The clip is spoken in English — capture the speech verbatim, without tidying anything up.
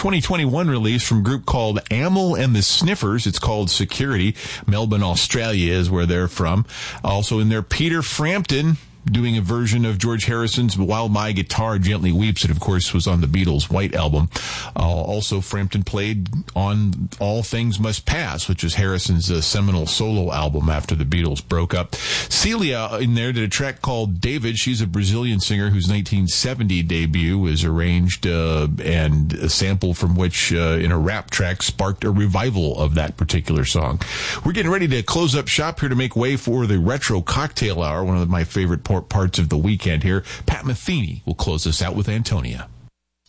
twenty twenty-one release from a group called Amyl and the Sniffers. It's called Security. Melbourne, Australia is where they're from. Also in there, Peter Frampton, doing a version of George Harrison's While My Guitar Gently Weeps. It, of course, was on the Beatles' White Album. Uh, also, Frampton played on All Things Must Pass, which is Harrison's uh, seminal solo album after the Beatles broke up. Celia in there did a track called David. She's a Brazilian singer whose nineteen seventy debut was arranged uh, and a sample from which, uh, in a rap track, sparked a revival of that particular song. We're getting ready to close up shop here to make way for the Retro Cocktail Hour, one of my favorite parts of the weekend here. Pat Metheny will close us out with Antonia.